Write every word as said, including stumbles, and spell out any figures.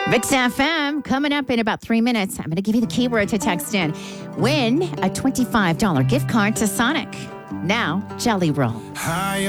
Vix F M coming up in about three minutes. I'm going to give you the keyword to text in. Win a twenty-five dollars gift card to Sonic. Now, Jelly Roll. Hi.